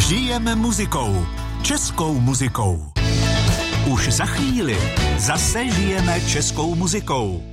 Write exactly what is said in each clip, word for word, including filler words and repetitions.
Žijeme muzikou, českou muzikou. Už za chvíli zase žijeme českou muzikou.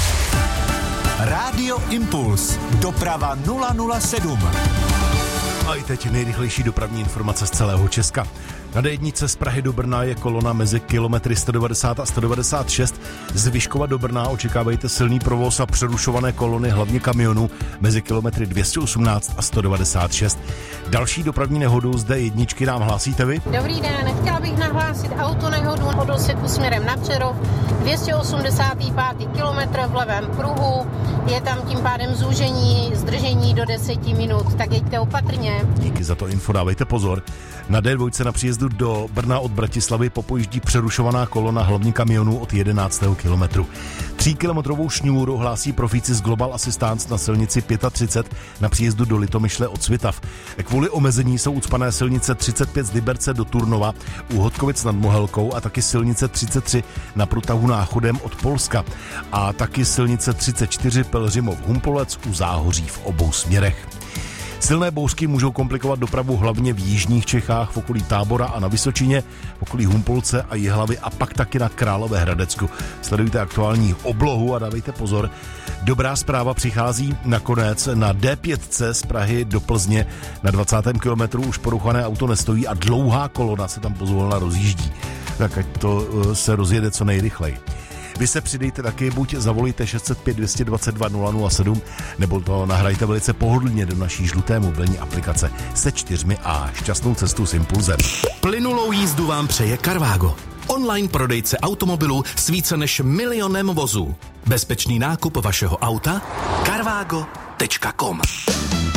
Rádio Impuls, doprava nula nula sedm. A i teď nejrychlejší dopravní informace z celého Česka. Na dé jedna z Prahy do Brna je kolona mezi kilometry sto devadesát a sto devadesát šest. Z Vyškova do Brna očekávejte silný provoz a přerušované kolony, hlavně kamionů, mezi kilometry dvě stě osmnáct a sto devadesát šest. Další dopravní nehodu z dé jedna nám hlásíte vy? Dobrý den, chtěla bych nahlásit autonehodu od Oseku směrem na Přerov, dvě stě osmdesátý pátý kilometr v levém pruhu, je tam tím pádem zúžení, zdržení do deseti minut, tak jeďte opatrně. Díky za to info, dávejte pozor. Na dé dva na příjezdu do Brna od Bratislavy popojíždí přerušovaná kolona hlavně kamionů od jedenáctého kilometru. Tříkilometrovou šňůru hlásí profíci z Global Assistance na silnici třicet pět na příjezdu do Litomyšle od Svitav. Kvůli omezení jsou ucpané silnice třicet pět z Liberce do Turnova u Hodkovic nad Mohelkou a taky silnice třicet tři na průtahu Náchodem od Polska a taky silnice třicet čtyři Pelhřimov Humpolec u Záhoří v obou směrech. Silné bouřky můžou komplikovat dopravu hlavně v jižních Čechách, v okolí Tábora a na Vysočině, v okolí Humpolce a Jihlavy a pak taky na Královéhradecku. Sledujte aktuální oblohu a dávejte pozor. Dobrá zpráva přichází nakonec na dé pět z Prahy do Plzně. Na dvacátém kilometru už poruchané auto nestojí a dlouhá kolona se tam pozvolna rozjíždí. Tak ať to se rozjede co nejrychleji. Vy se přidejte taky, buď zavolejte šest set pět dvě dva dva nula nula sedm, nebo to nahrajte velice pohodlně do naší žluté mobilní aplikace se čtyřmi a šťastnou cestu s Impulzem. Plynulou jízdu vám přeje Carvago. Online prodejce automobilů s více než milionem vozů. Bezpečný nákup vašeho auta carvago tečka com.